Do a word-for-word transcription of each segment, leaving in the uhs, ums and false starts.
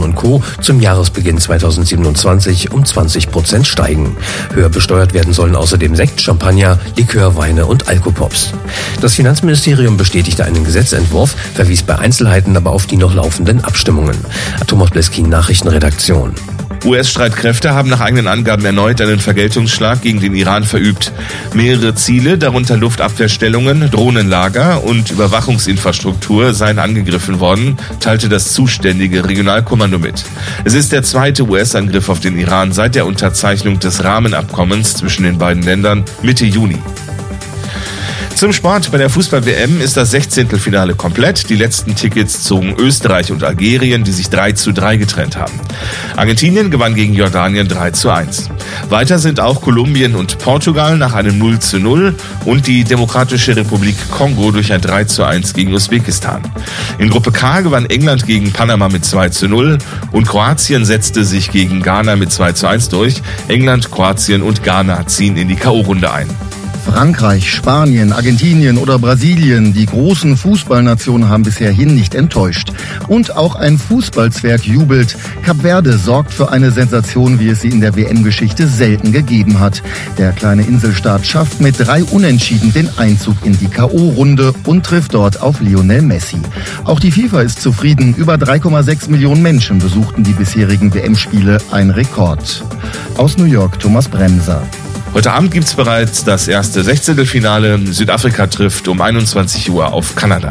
und Co. zum Jahresbeginn zweitausendsiebenundzwanzig um zwanzig Prozent steigen. Höher besteuert werden sollen außerdem Sekt, Champagner, Likör, Weine und Alkopops. Das Finanzministerium bestätigte einen Gesetzentwurf, verwies bei Einzelheiten aber auf die noch laufenden Abstimmungen. Thomas Bleskin, Nachrichtenredaktion. U S-Streitkräfte haben nach eigenen Angaben erneut einen Vergeltungsschlag gegen den Iran verübt. Mehrere Ziele, darunter Luftabwehrstellungen, Drohnenlager und Überwachungsinfrastruktur, seien angegriffen worden, teilte das zuständige Regionalkommando mit. Es ist der zweite U S-Angriff auf den Iran seit der Unterzeichnung des Rahmenabkommens zwischen den beiden Ländern Mitte Juni. Zum Sport. Bei der Fußball-W M ist das Sechzehntelfinale komplett. Die letzten Tickets zogen Österreich und Algerien, die sich drei zu drei getrennt haben. Argentinien gewann gegen Jordanien drei zu eins. Weiter sind auch Kolumbien und Portugal nach einem null zu null und die Demokratische Republik Kongo durch ein drei zu eins gegen Usbekistan. In Gruppe K gewann England gegen Panama mit zwei zu null und Kroatien setzte sich gegen Ghana mit zwei zu eins durch. England, Kroatien und Ghana ziehen in die K O-Runde ein. Frankreich, Spanien, Argentinien oder Brasilien, die großen Fußballnationen haben bisher hin nicht enttäuscht. Und auch ein Fußballzwerg jubelt. Kap Verde sorgt für eine Sensation, wie es sie in der W M-Geschichte selten gegeben hat. Der kleine Inselstaat schafft mit drei Unentschieden den Einzug in die K O-Runde und trifft dort auf Lionel Messi. Auch die FIFA ist zufrieden. Über drei Komma sechs Millionen Menschen besuchten die bisherigen W M-Spiele, ein Rekord. Aus New York, Thomas Bremser. Heute Abend gibt es bereits das erste Sechzehntelfinale. Südafrika trifft um einundzwanzig Uhr auf Kanada.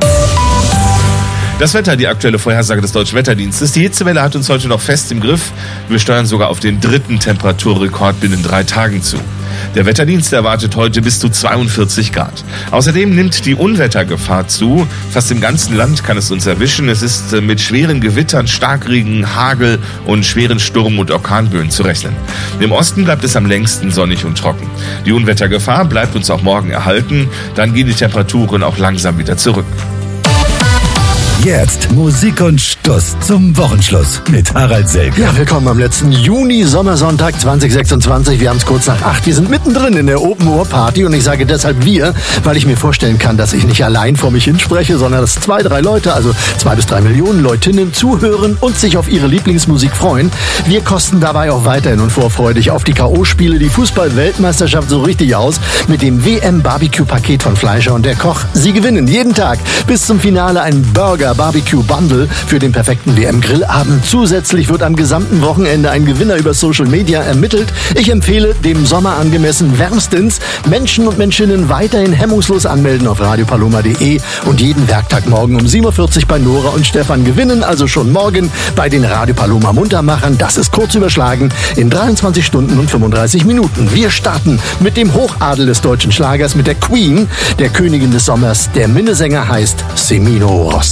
Das Wetter, die aktuelle Vorhersage des Deutschen Wetterdienstes. Die Hitzewelle hat uns heute noch fest im Griff. Wir steuern sogar auf den dritten Temperaturrekord binnen drei Tagen zu. Der Wetterdienst erwartet heute bis zu zweiundvierzig Grad. Außerdem nimmt die Unwettergefahr zu. Fast im ganzen Land kann es uns erwischen. Es ist mit schweren Gewittern, Starkregen, Hagel und schweren Sturm- und Orkanböen zu rechnen. Im Osten bleibt es am längsten sonnig und trocken. Die Unwettergefahr bleibt uns auch morgen erhalten. Dann gehen die Temperaturen auch langsam wieder zurück. Jetzt Musik und Stuss zum Wochenschluss mit Harald Selke. Ja, willkommen am letzten Juni-Sommersonntag zwanzig sechsundzwanzig. Wir haben es kurz nach acht. Wir sind mittendrin in der Open Ohr Party und ich sage deshalb wir, weil ich mir vorstellen kann, dass ich nicht allein vor mich hinspreche, sondern dass zwei, drei Leute, also zwei bis drei Millionen Leutinnen zuhören und sich auf ihre Lieblingsmusik freuen. Wir kosten dabei auch weiterhin und vorfreudig auf die K O-Spiele, die Fußball-Weltmeisterschaft so richtig aus mit dem W M-Barbecue-Paket von Fleischer und der Koch. Sie gewinnen jeden Tag bis zum Finale einen Burger Barbecue Bundle für den perfekten W M-Grillabend. Zusätzlich wird am gesamten Wochenende ein Gewinner über Social Media ermittelt. Ich empfehle dem Sommer angemessen wärmstens Menschen und Menschinnen weiterhin hemmungslos anmelden auf radio paloma punkt de und jeden Werktagmorgen um sieben Uhr vierzig bei Nora und Stefan gewinnen. Also schon morgen bei den Radio Paloma Muntermachern. Das ist kurz überschlagen in dreiundzwanzig Stunden und fünfunddreißig Minuten. Wir starten mit dem Hochadel des deutschen Schlagers, mit der Queen, der Königin des Sommers. Der Minnesänger heißt Semino Rossi.